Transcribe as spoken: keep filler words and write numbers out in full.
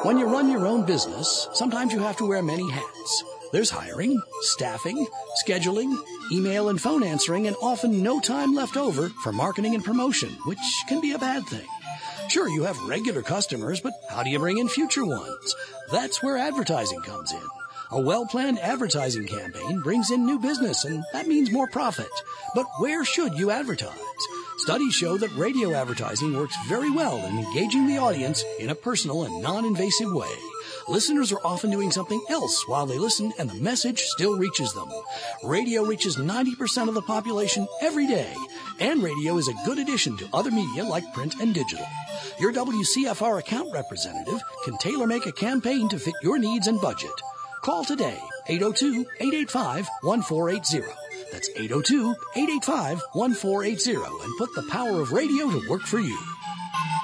When you run your own business, sometimes you have to wear many hats. There's hiring, staffing, scheduling, email and phone answering, and often no time left over for marketing and promotion, which can be a bad thing. Sure, you have regular customers, but how do you bring in future ones? That's where advertising comes in. A well-planned advertising campaign brings in new business, and that means more profit. But where should you advertise? Studies show that radio advertising works very well in engaging the audience in a personal and non-invasive way. Listeners are often doing something else while they listen, and the message still reaches them. Radio reaches ninety percent of the population every day, and radio is a good addition to other media like print and digital. Your W C F R account representative can tailor-make a campaign to fit your needs and budget. Call today, eight oh two, eight eight five, one four eight zero. That's eight oh two, eight eight five, one four eight zero, and put the power of radio to work for you.